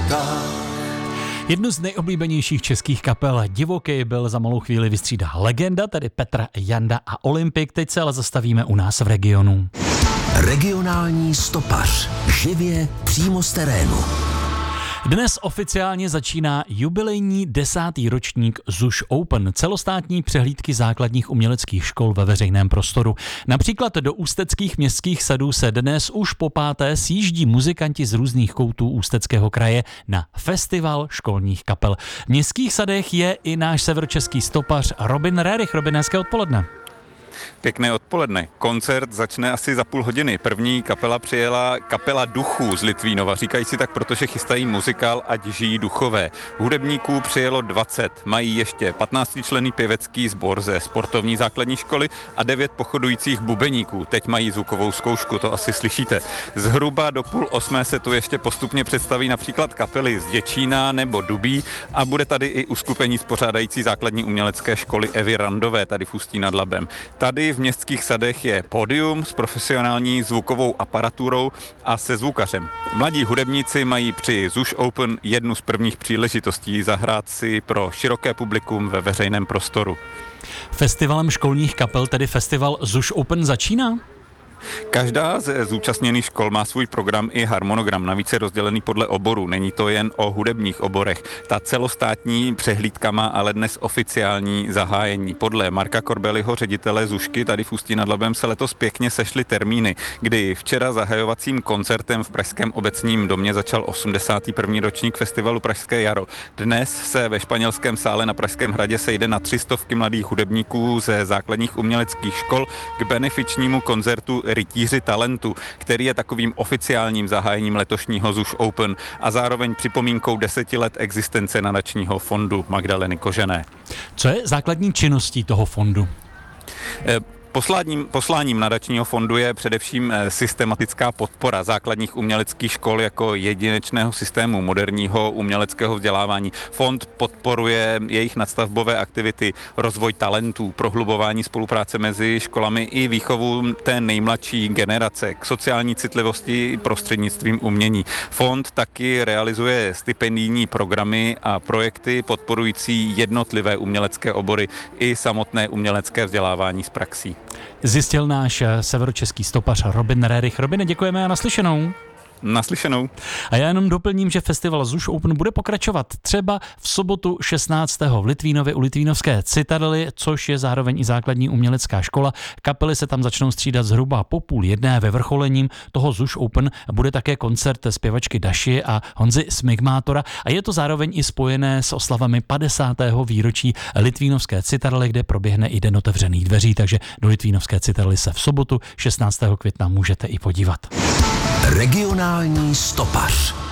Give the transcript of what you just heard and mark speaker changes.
Speaker 1: Jednu z nejoblíbenějších českých kapel Divoký byl za malou chvíli vystřídá legenda, tedy Petr Janda a Olympik. Teď se ale zastavíme u nás v regionu.
Speaker 2: Regionální stopař. Živě přímo z terénu.
Speaker 1: Dnes oficiálně začíná jubilejní 10. ročník ZUŠ Open, celostátní přehlídky základních uměleckých škol ve veřejném prostoru. Například do ústeckých městských sadů se dnes už po páté sjíždí muzikanti z různých koutů Ústeckého kraje na festival školních kapel. V městských sadech je i náš severočeský stopař Robin Rerich. Robin, hezké odpoledne.
Speaker 3: Pěkné odpoledne. Koncert začne asi za půl hodiny. První kapela přijela kapela Duchů z Litvínova. Říkají si tak, protože chystají muzikál Ať žijí duchové. Hudebníků přijelo 20. Mají ještě 15členný pěvecký sbor ze sportovní základní školy a 9 pochodujících bubeníků. Teď mají zvukovou zkoušku, to asi slyšíte. Zhruba do 7:30 se tu ještě postupně představí například kapely z Děčína nebo Dubí a bude tady i uskupení spořádající základní umělecké školy Evy Randové tady v Ústí nad Labem. Tady v městských sadech je pódium s profesionální zvukovou aparaturou a se zvukařem. Mladí hudebníci mají při ZUŠ Open jednu z prvních příležitostí zahrát si pro široké publikum ve veřejném prostoru.
Speaker 1: Festivalem školních kapel, tedy festival ZUŠ Open, začíná?
Speaker 3: Každá ze zúčastněných škol má svůj program i harmonogram, navíc je rozdělený podle oboru. Není to jen o hudebních oborech. Ta celostátní přehlídka má ale dnes oficiální zahájení. Podle Marka Korbeliho, ředitele ZUŠky, tady v Ústí nad Labem, se letos pěkně sešly termíny, kdy včera zahajovacím koncertem v Pražském obecním domě začal 81. ročník festivalu Pražské jaro. Dnes se ve Španělském sále na Pražském hradě sejde na 300 mladých hudebníků ze základních uměleckých škol k benefičnímu koncertu Rytíři talentu, který je takovým oficiálním zahájením letošního ZUŠ Open a zároveň připomínkou 10 let existence nadačního fondu Magdaleny Kožené.
Speaker 1: Co je základní činností toho fondu?
Speaker 3: Posláním nadačního fondu je především systematická podpora základních uměleckých škol jako jedinečného systému moderního uměleckého vzdělávání. Fond podporuje jejich nadstavbové aktivity, rozvoj talentů, prohlubování spolupráce mezi školami i výchovu té nejmladší generace k sociální citlivosti prostřednictvím umění. Fond taky realizuje stipendijní programy a projekty podporující jednotlivé umělecké obory i samotné umělecké vzdělávání z praxí.
Speaker 1: Zjistil náš severočeský stopař Robin Rerich. Robine, děkujeme a naslyšenou.
Speaker 3: Naslyšenou.
Speaker 1: A já jenom doplním, že festival ZUŠ Open bude pokračovat třeba v sobotu 16. v Litvínově u Litvínovské Citadely, což je zároveň i základní umělecká škola. Kapely se tam začnou střídat zhruba po 12:30. Ve vrcholením toho ZUŠ Open bude také koncert zpěvačky Daši a Honzy Smigmátora a je to zároveň i spojené s oslavami 50. výročí Litvínovské Citadely, kde proběhne i den otevřených dveří, takže do Litvínovské Citadely se v sobotu 16. května můžete i podívat.
Speaker 2: Regionální stopař.